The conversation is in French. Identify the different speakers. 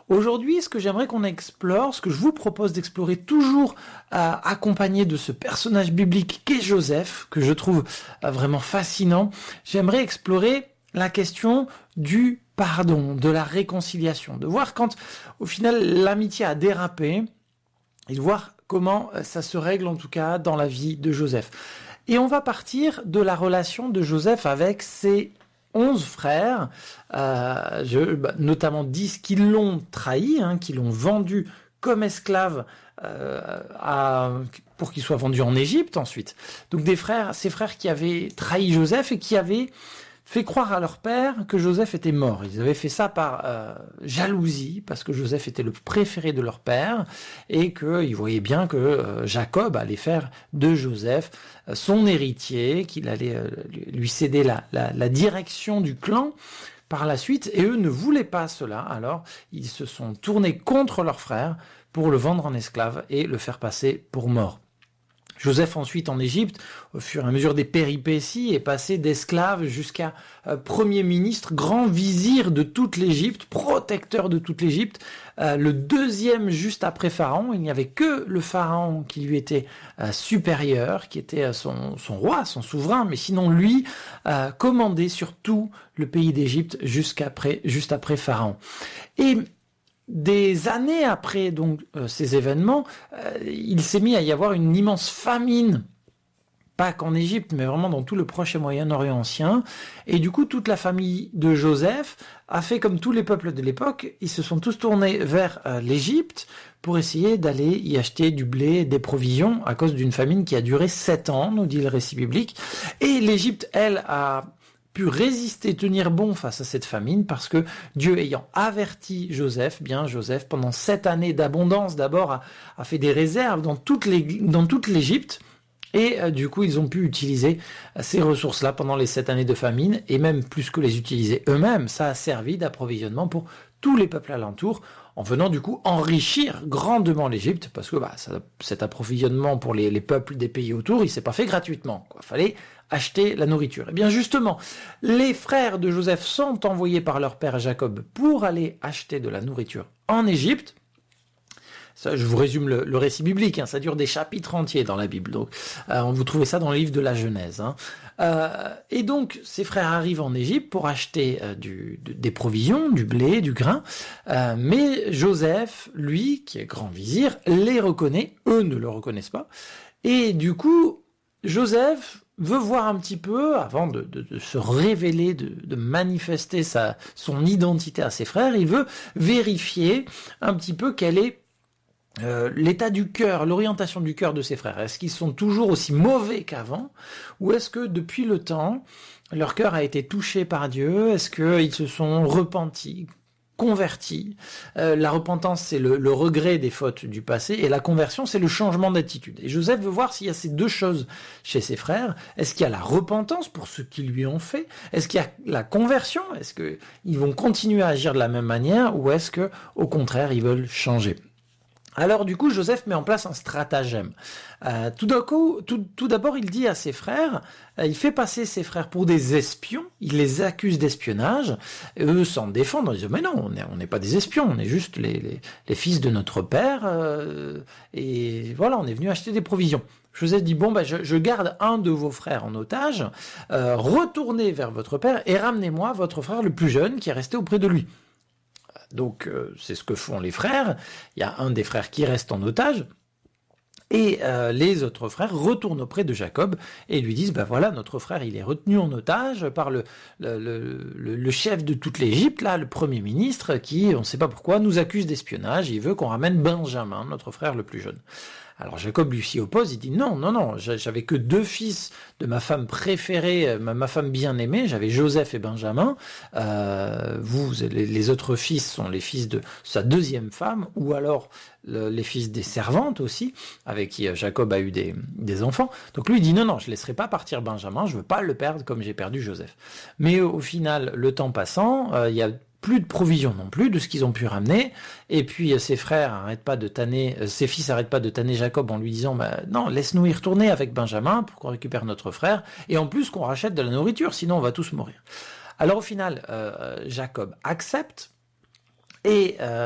Speaker 1: Aujourd'hui, ce que j'aimerais qu'on explore, ce que je vous propose d'explorer toujours accompagné de ce personnage biblique qu'est Joseph, que je trouve vraiment fascinant, j'aimerais explorer la question du pardon, de la réconciliation, de voir quand au final l'amitié a dérapé et de voir comment ça se règle en tout cas dans la vie de Joseph. Et on va partir de la relation de Joseph avec ses 11 frères, notamment 10 qui l'ont trahi, qui l'ont vendu comme esclave pour qu'il soit vendu en Égypte ensuite. Donc ces frères qui avaient trahi Joseph et qui avaient fait croire à leur père que Joseph était mort. Ils avaient fait ça par jalousie, parce que Joseph était le préféré de leur père, et qu'ils voyaient bien que Jacob allait faire de Joseph son héritier, qu'il allait lui céder la direction du clan par la suite, et eux ne voulaient pas cela, alors ils se sont tournés contre leur frère pour le vendre en esclave et le faire passer pour mort. Joseph ensuite en Égypte, au fur et à mesure des péripéties, est passé d'esclave jusqu'à premier ministre, grand vizir de toute l'Égypte, protecteur de toute l'Égypte, le deuxième juste après Pharaon. Il n'y avait que le Pharaon qui lui était supérieur, qui était son roi, son souverain, mais sinon lui commandait sur tout le pays d'Égypte juste après Pharaon. Et des années après donc ces événements, il s'est mis à y avoir une immense famine, pas qu'en Égypte, mais vraiment dans tout le Proche et Moyen-Orient ancien. Et du coup, toute la famille de Joseph a fait comme tous les peuples de l'époque, ils se sont tous tournés vers l'Égypte pour essayer d'aller y acheter du blé, des provisions, à cause d'une famine qui a duré 7 ans, nous dit le récit biblique. Et l'Égypte, elle, a pu résister, tenir bon face à cette famine, parce que Dieu ayant averti Joseph, Joseph pendant 7 années d'abondance d'abord a fait des réserves dans toute l'Égypte, et du coup ils ont pu utiliser ces ressources-là pendant les 7 années de famine, et même plus que les utiliser eux-mêmes, ça a servi d'approvisionnement pour tous les peuples alentours, en venant du coup enrichir grandement l'Égypte, parce que cet approvisionnement pour les peuples des pays autour, il s'est pas fait gratuitement, quoi. Fallait acheter la nourriture. Et bien justement, les frères de Joseph sont envoyés par leur père Jacob pour aller acheter de la nourriture en Égypte. Ça, je vous résume le récit biblique, ça dure des chapitres entiers dans la Bible, donc vous trouvez ça dans le livre de la Genèse. Et donc, ces frères arrivent en Égypte pour acheter des provisions, du blé, du grain, mais Joseph, lui, qui est grand vizir, les reconnaît, eux ne le reconnaissent pas, et du coup, Joseph veut voir un petit peu, avant de se révéler, de manifester son identité à ses frères, il veut vérifier un petit peu quel est l'état du cœur, l'orientation du cœur de ses frères. Est-ce qu'ils sont toujours aussi mauvais qu'avant, ou est-ce que depuis le temps, leur cœur a été touché par Dieu? Est-ce qu'ils se sont repentis, convertis? La repentance, c'est le regret des fautes du passé, et la conversion, c'est le changement d'attitude. Et Joseph veut voir s'il y a ces deux choses chez ses frères. Est-ce qu'il y a la repentance pour ce qu'ils lui ont fait? Est-ce qu'il y a la conversion? Est-ce qu'ils vont continuer à agir de la même manière, ou est-ce que, au contraire, ils veulent changer? Alors du coup, Joseph met en place un stratagème. Tout d'abord, il dit à ses frères, il fait passer ses frères pour des espions, il les accuse d'espionnage, et eux s'en défendent, ils disent mais non, on n'est pas des espions, on est juste les fils de notre père, et voilà, on est venu acheter des provisions. Joseph dit je garde un de vos frères en otage, retournez vers votre père et ramenez-moi votre frère le plus jeune qui est resté auprès de lui. Donc c'est ce que font les frères. Il y a un des frères qui reste en otage, et les autres frères retournent auprès de Jacob et lui disent voilà, notre frère il est retenu en otage par le chef de toute l'Égypte, là, le premier ministre, qui, on ne sait pas pourquoi, nous accuse d'espionnage, il veut qu'on ramène Benjamin, notre frère le plus jeune. Alors Jacob lui s'y oppose, il dit non, j'avais que 2 fils de ma femme préférée, ma femme bien-aimée, j'avais Joseph et Benjamin, les autres fils sont les fils de sa deuxième femme, ou alors les fils des servantes aussi, avec qui Jacob a eu des enfants. Donc lui il dit non, je laisserai pas partir Benjamin, je veux pas le perdre comme j'ai perdu Joseph. Mais au final, le temps passant, il y a plus de provisions non plus de ce qu'ils ont pu ramener, et puis ses fils arrêtent pas de tanner Jacob en lui disant non, laisse-nous y retourner avec Benjamin pour qu'on récupère notre frère, et en plus qu'on rachète de la nourriture, sinon on va tous mourir. Alors au final, Jacob accepte, et